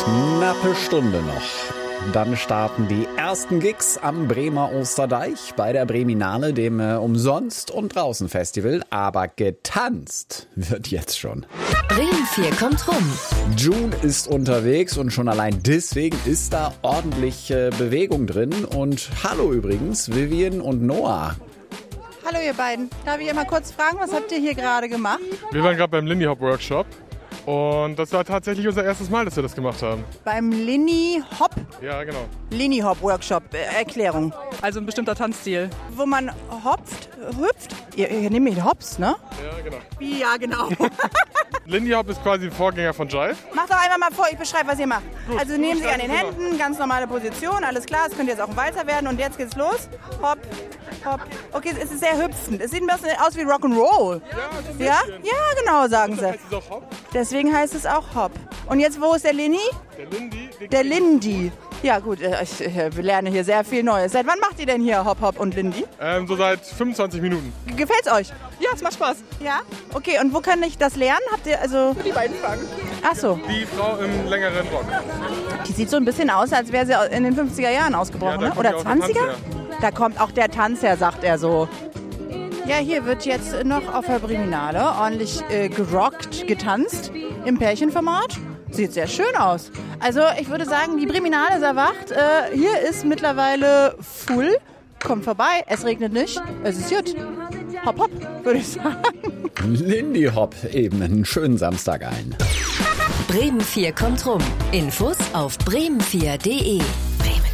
Knappe Stunde noch. Dann starten die ersten Gigs am Bremer Osterdeich bei der Breminale, dem Umsonst- und Draußen-Festival. Aber getanzt wird jetzt schon. Bremen 4 kommt rum. June ist unterwegs und schon allein deswegen ist da ordentlich Bewegung drin. Und hallo übrigens, Vivian und Noah. Hallo ihr beiden. Darf ich mal kurz fragen, was habt ihr hier gerade gemacht? Wir waren gerade beim Lindy Hop Workshop und das war tatsächlich unser erstes Mal, dass wir das gemacht haben. Beim Lindy Hop? Ja, genau. Lindy Hop Workshop, Erklärung. Also ein bestimmter Tanzstil. Wo man hüpft? Ihr nehmt mich Hops, ne? Ja, genau. Wie, ja, genau. Lindy Hop ist quasi ein Vorgänger von Jive. Macht doch einfach mal vor, ich beschreibe, was ihr macht. Gut, also nehmen Sie an den super. Händen, ganz normale Position, alles klar, es könnte jetzt auch ein Walzer werden und jetzt geht's los. Hopp, hopp. Okay, es ist sehr hüpfend. Es sieht ein bisschen aus wie Rock'n'Roll. Ja? Ja, genau, sagen Sie. Heißt es auch Hop? Deswegen heißt es auch Hop. Und jetzt, wo ist der Lindy? Der Lindy. Der Lindy. Ja gut, ich lerne hier sehr viel Neues. Seit wann macht ihr denn hier Hop Hop und Lindy? So seit 25 Minuten. Gefällt's euch? Ja, es macht Spaß. Ja? Okay, und wo kann ich das lernen? Habt ihr also... Die beiden Fragen. Ach so. Die Frau im längeren Rock. Die sieht so ein bisschen aus, als wäre sie in den 50er Jahren ausgebrochen, Ja, ne? da Oder kommt ja auch der 20er? Tanz Da kommt auch der Tanz her, sagt er so. Ja, hier wird jetzt noch auf der Breminale ordentlich gerockt, getanzt im Pärchenformat. Sieht sehr schön aus. Also ich würde sagen, die Breminale ist erwacht. Hier ist mittlerweile full. Kommt vorbei, es regnet nicht. Es ist gut. Hopp, hopp, würde ich sagen. Lindy Hop, eben einen schönen Samstag ein. Bremen 4 kommt rum. Infos auf bremen4.de.